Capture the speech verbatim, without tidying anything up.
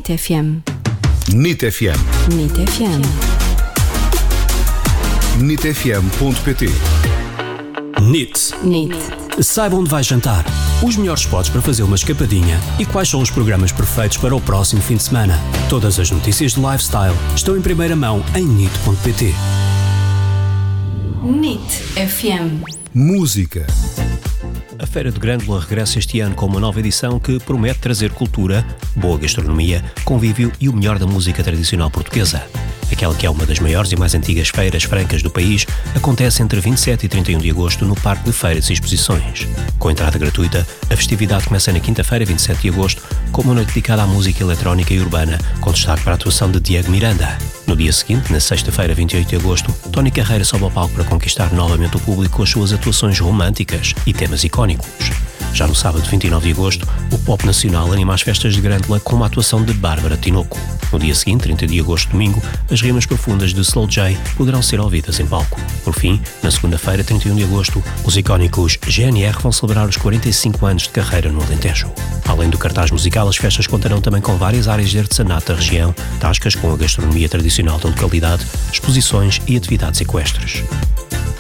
NIT F M. NIT F M. NIT F M. NIT F M ponto P T. NIT. NIT. Saiba onde vai jantar, os melhores spots para fazer uma escapadinha e quais são os programas perfeitos para o próximo fim de semana. Todas as notícias de lifestyle estão em primeira mão em NIT ponto P T. NIT F M. Música. A Feira de Grândola regressa este ano com uma nova edição que promete trazer cultura, boa gastronomia, convívio e o melhor da música tradicional portuguesa. Aquela que é uma das maiores e mais antigas feiras francas do país acontece entre vinte e sete e trinta e um de agosto no Parque de Feiras e Exposições. Com entrada gratuita, a festividade começa na quinta-feira, vinte e sete de agosto, com uma noite dedicada à música eletrónica e urbana, com destaque para a atuação de Diego Miranda. No dia seguinte, na sexta-feira, vinte e oito de agosto, Tony Carreira sobe ao palco para conquistar novamente o público com as suas atuações românticas e temas icónicos. Já no sábado, vinte e nove de agosto, o Pop Nacional anima as festas de Grândola com uma atuação de Bárbara Tinoco. No dia seguinte, trinta de agosto, domingo, as rimas profundas de Slow J poderão ser ouvidas em palco. Por fim, na segunda-feira, trinta e um de agosto, os icónicos G N R vão celebrar os quarenta e cinco anos de carreira no Alentejo. Além do cartaz musical, as festas contarão também com várias áreas de artesanato da região, tascas com a gastronomia tradicional da localidade, exposições e atividades equestres.